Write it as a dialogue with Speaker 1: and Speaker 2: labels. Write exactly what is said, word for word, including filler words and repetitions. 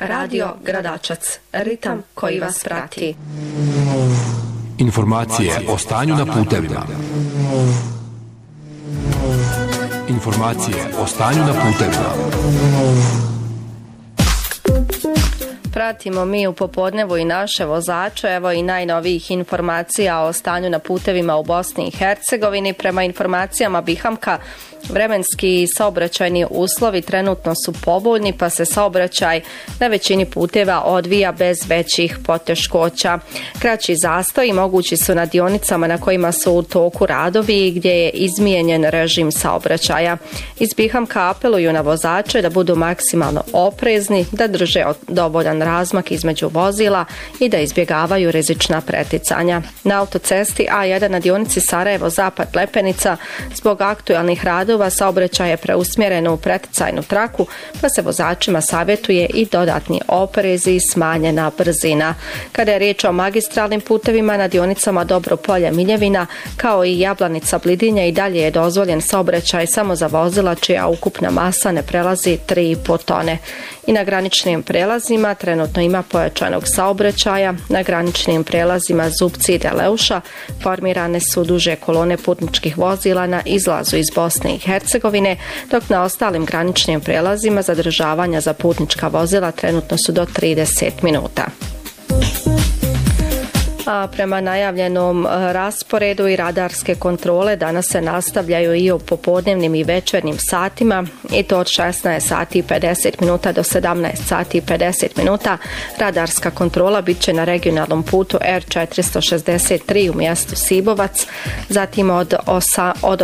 Speaker 1: Radio Gradačac, ritam koji vas prati.
Speaker 2: Informacije o stanju na putevima. Informacije o stanju na putevima.
Speaker 1: Pratimo mi u popodnevu i naše vozače, evo i najnovijih informacija o stanju na putevima u Bosni i Hercegovini. Prema informacijama Bihamka, vremenski i saobraćajni uslovi trenutno su povoljni, pa se saobraćaj na većini puteva odvija bez većih poteškoća. Kraći zastoji mogući su na dionicama na kojima su u toku radovi gdje je izmijenjen režim saobraćaja. Iz Bihamka apeluju na vozače da budu maksimalno oprezni, da drže dovoljan razmak između vozila i da izbjegavaju rizična preticanja. Na autocesti A jedan na dionici Sarajevo-Zapad Lepenica zbog aktualnih radova saobraćaj je preusmjeren u preticajnu traku, pa se vozačima savjetuje i dodatni oprez i smanjena brzina. Kada je riječ o magistralnim putevima na dionicama Dobro-Polje Miljevina, kao i Jablanica Blidinja, i dalje je dozvoljen saobraćaj samo za vozila čija ukupna masa ne prelazi tri i po tone. I na graničnim prelazima trenutno ima pojačanog saobraćaja. Na graničnim prelazima Zupci i Deleuša formirane su duže kolone putničkih vozila na izlazu iz Bosne i Hercegovine, dok na ostalim graničnim prelazima zadržavanja za putnička vozila trenutno su do trideset minuta. A prema najavljenom rasporedu i radarske kontrole danas se nastavljaju i u popodnevnim i večernjim satima, i to od šesnaest sati i pedeset minuta do sedamnaest sati i pedeset minuta. Radarska kontrola bit će na regionalnom putu R četiristo šezdeset tri u mjestu Sibovac, zatim od